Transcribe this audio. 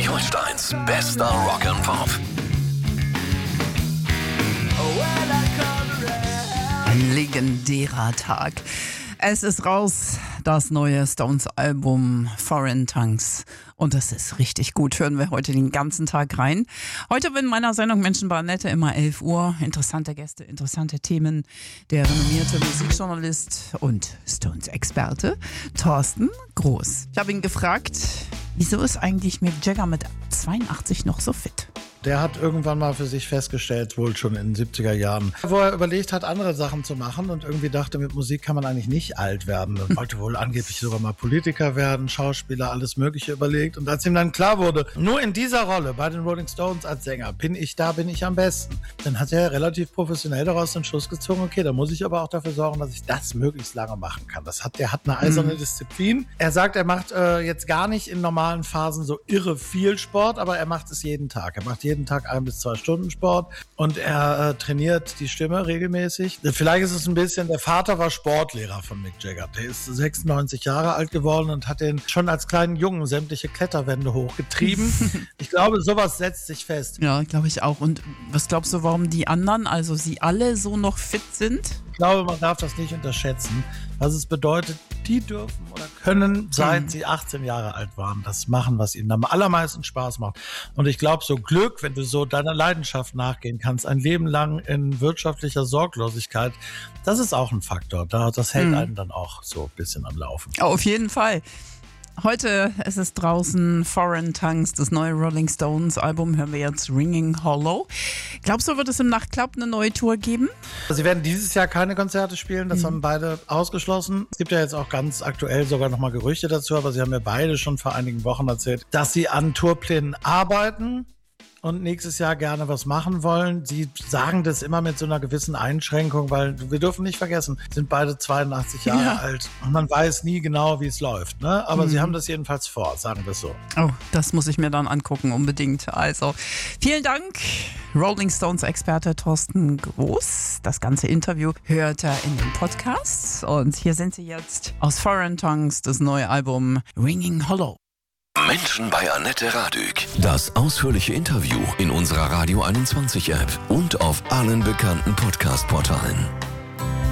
Schleswig-Holsteins bester Rock and Pop. Ein legendärer Tag. Es ist raus, das neue Stones-Album Foreign Tongues. Und das ist richtig gut. Hören wir heute den ganzen Tag rein. Heute in meiner Sendung Menschen bei Annette immer 11 Uhr. Interessante Gäste, interessante Themen. Der renommierte Musikjournalist und Stones-Experte Thorsten Groß. Ich habe ihn gefragt, wieso ist eigentlich Mick Jagger mit 82 noch so fit? Der hat irgendwann mal für sich festgestellt, wohl schon in den 70er Jahren, wo er überlegt hat, andere Sachen zu machen und irgendwie dachte, mit Musik kann man eigentlich nicht alt werden. Er wollte wohl angeblich sogar mal Politiker werden, Schauspieler, alles Mögliche überlegt. Und als ihm dann klar wurde, nur in dieser Rolle bei den Rolling Stones als Sänger bin ich am besten, dann hat er relativ professionell daraus den Schluss gezogen, okay, da muss ich aber auch dafür sorgen, dass ich das möglichst lange machen kann. Der hat eine eiserne Disziplin. Er sagt, er macht jetzt gar nicht in normalen Phasen so irre viel Sport, aber er macht es jeden Tag. Er macht jeden Tag 1 bis 2 Stunden Sport und er trainiert die Stimme regelmäßig. Vielleicht ist es ein bisschen, der Vater war Sportlehrer von Mick Jagger. Der ist 96 Jahre alt geworden und hat den schon als kleinen Jungen sämtliche Kletterwände hochgetrieben. Ich glaube, sowas setzt sich fest. Ja, glaube ich auch. Und was glaubst du, warum die anderen, also sie alle so noch fit sind? Ich glaube, man darf das nicht unterschätzen, was es bedeutet. Die dürfen oder können, seit sie 18 Jahre alt waren, das machen, was ihnen am allermeisten Spaß macht. Und ich glaube, so Glück, wenn du so deiner Leidenschaft nachgehen kannst, ein Leben lang in wirtschaftlicher Sorglosigkeit, das ist auch ein Faktor. Das hält einen dann auch so ein bisschen am Laufen. Auf jeden Fall. Heute ist es draußen, Foreign Tongues, das neue Rolling Stones Album, hören wir jetzt Ringing Hollow. Glaubst du, wird es im Nachtclub eine neue Tour geben? Sie werden dieses Jahr keine Konzerte spielen, das haben beide ausgeschlossen. Es gibt ja jetzt auch ganz aktuell sogar nochmal Gerüchte dazu, aber sie haben ja beide schon vor einigen Wochen erzählt, dass sie an Tourplänen arbeiten und nächstes Jahr gerne was machen wollen. Sie sagen das immer mit so einer gewissen Einschränkung, weil wir dürfen nicht vergessen, sind beide 82 Jahre alt und man weiß nie genau, wie es läuft, ne? Aber sie haben das jedenfalls vor, sagen wir es so. Oh, das muss ich mir dann angucken, unbedingt. Also, vielen Dank, Rolling Stones Experte Thorsten Groß. Das ganze Interview hört er in den Podcasts und hier sind sie jetzt aus Foreign Tongues, das neue Album Ringing Hollow. Menschen bei Annette Radück. Das ausführliche Interview in unserer Radio 21 App und auf allen bekannten Podcast-Portalen.